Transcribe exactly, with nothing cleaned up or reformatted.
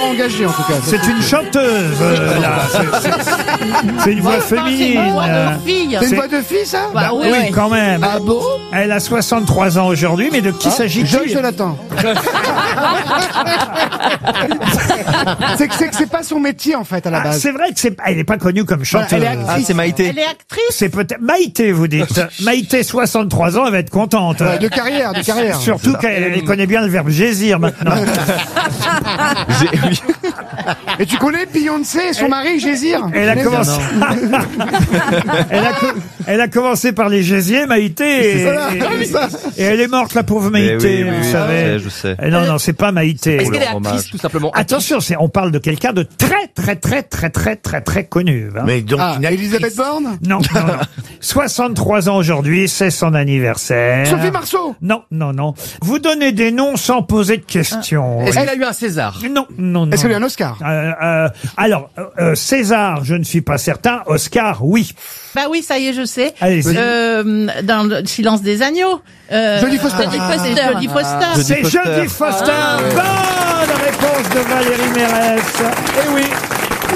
engagée en tout cas. C'est une chanteuse. euh, là. C'est- c'est- C'est une voix féminine. C'est une voix de fille ça? Bah oui, quand même. Ah bon? Elle a soixante-trois ans aujourd'hui, mais de qui s'agit-il? Joyce Jonathan. C'est que c'est que c'est pas son métier en fait à la Ah, base. c'est vrai que c'est, elle n'est pas connue comme Voilà, chanteuse. elle est actrice. Ah, c'est Maïté. Elle est actrice. C'est peut-être Maïté, vous dites. Maïté, soixante-trois ans, elle va être contente. Ouais, de carrière, de carrière. Surtout qu'elle elle connaît bien le verbe gésir maintenant. J'ai- oui. Et tu connais Beyoncé et son mari Gésir? Elle a Tu connais commencé. elle, a co- elle a elle a par les gésiers, Maïté, et, Voilà, et- ça. et elle est morte, la pauvre Eh Maïté, oui, oui, vous oui, savez. je sais, je sais. Eh non, non, c'est pas Maïté. Est-ce qu'elle est le actrice, fromage. tout simplement? Attention, c'est, on parle de quelqu'un de très, très, très, très, très, très, très connu. hein. Mais donc, Ah, une actrice. Elisabeth Borne? Non, non, non. soixante-trois ans aujourd'hui, c'est son anniversaire. Sophie Marceau? Non, non, non. Vous donnez des noms sans poser de questions. Est-ce qu'elle a eu un César? Non, non, non. Est-ce qu'elle a eu un Oscar? Euh, euh, alors, euh, euh, César, je ne suis pas certain. Oscar, oui. Bah oui, ça y est, je sais. Allez-y. Euh, dans le silence des agneaux. Euh, Jodie Foster. Jodie Foster. Ah. Jodie Foster. Jodie C'est Foster. Jodie Foster. Bonne réponse de Valérie Mérès. Eh oui.